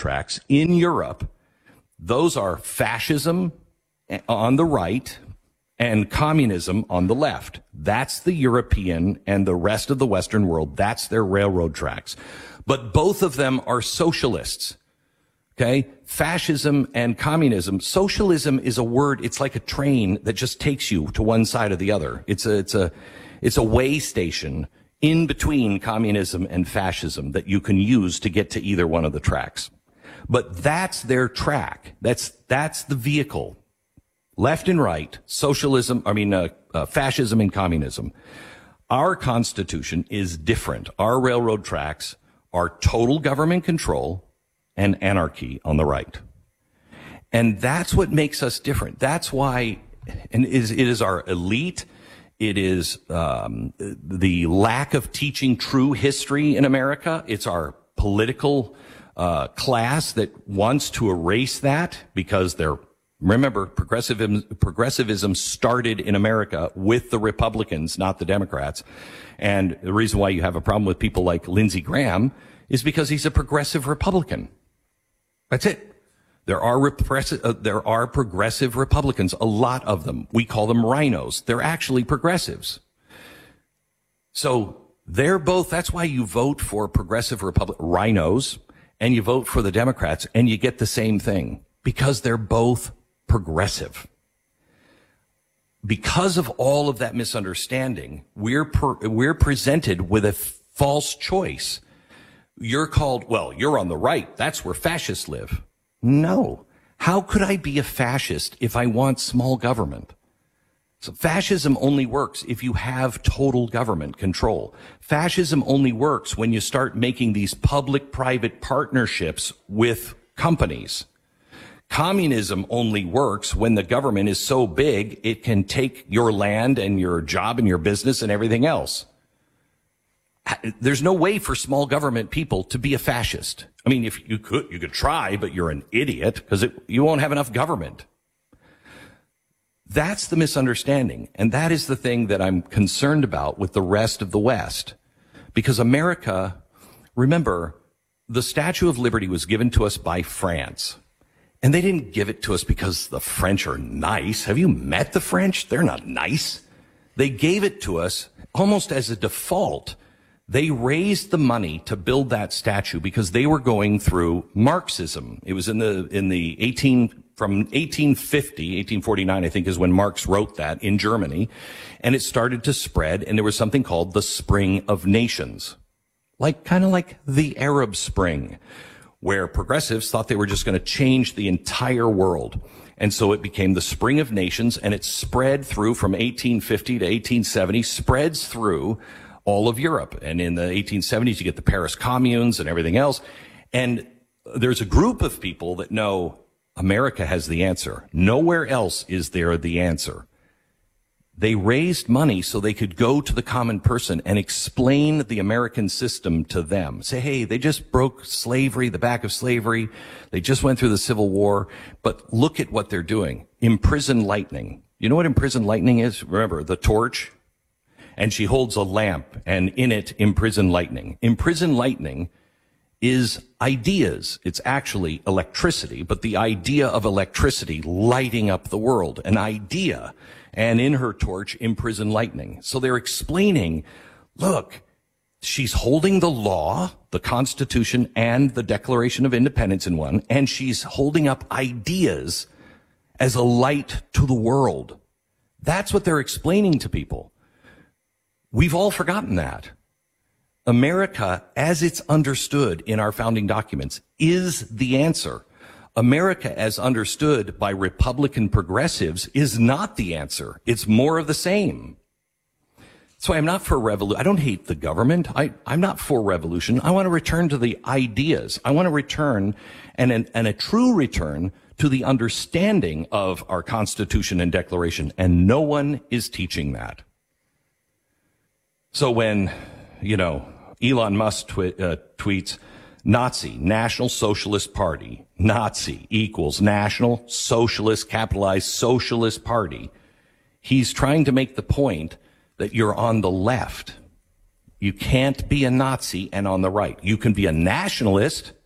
tracks in Europe. Those are fascism on the right and communism on the left. That's the European and the rest of the Western world. That's their railroad tracks. But both of them are socialists. Okay? Fascism and communism. Socialism is a word. It's like a train that just takes you to one side or the other. It's a way station in between communism and fascism that you can use to get to either one of the tracks. But that's their track. That's the vehicle. Left and right, fascism and communism. Our Constitution is different. Our railroad tracks are total government control and anarchy on the right. And that's what makes us different. That's why, and it is our elite. It is the lack of teaching true history in America. It's our political class that wants to erase that because remember, progressivism started in America with the Republicans, not the Democrats. And the reason why you have a problem with people like Lindsey Graham is because he's a progressive Republican. That's it. There are progressive Republicans, a lot of them. We call them rhinos. They're actually progressives. So that's why you vote for progressive rhinos and you vote for the Democrats and you get the same thing because they're both progressive. Because of all of that misunderstanding, we're presented with a false choice. You're called, you're on the right. That's where fascists live. No. How could I be a fascist if I want small government? So fascism only works if you have total government control. Fascism only works when you start making these public-private partnerships with companies. Communism only works when the government is so big it can take your land and your job and your business and everything else. There's no way for small government people to be a fascist. I mean, if you could try, but you're an idiot because you won't have enough government. That's the misunderstanding. And that is the thing that I'm concerned about with the rest of the West. Because America, remember, the Statue of Liberty was given to us by France. And they didn't give it to us because the French are nice. Have you met the French? They're not nice. They gave it to us almost as a default. They raised the money to build that statue because they were going through Marxism. It was from 1849, I think, is when Marx wrote that in Germany. And it started to spread, and there was something called the Spring of Nations. Kind of like the Arab Spring, where progressives thought they were just going to change the entire world. And so it became the Spring of Nations, and it spread through from 1850 to 1870, spreads through all of Europe. And in the 1870s, you get the Paris communes and everything else. And there's a group of people that know America has the answer. Nowhere else is there the answer. They raised money so they could go to the common person and explain the American system to them. Say, hey, they just broke slavery, the back of slavery. They just went through the Civil War. But look at what they're doing. Imprison lightning. You know what imprisoned lightning is? Remember, the torch? And she holds a lamp, and in it, imprisoned lightning. Imprisoned lightning is ideas. It's actually electricity, but the idea of electricity lighting up the world, an idea. And in her torch, imprisoned lightning. So they're explaining, look, she's holding the law, the Constitution, and the Declaration of Independence in one, and she's holding up ideas as a light to the world. That's what they're explaining to people. We've all forgotten that. America, as it's understood in our founding documents, is the answer. America, as understood by Republican progressives, is not the answer. It's more of the same. That's why I'm not for revolution. I don't hate the government. I'm not for revolution. I want to return to the ideas. I want to return, and a true return to the understanding of our Constitution and Declaration, and no one is teaching that. So when, Elon Musk tweets, Nazi, National Socialist Party, Nazi equals National Socialist, capitalized Socialist Party, he's trying to make the point that you're on the left. You can't be a Nazi and on the right. You can be a nationalist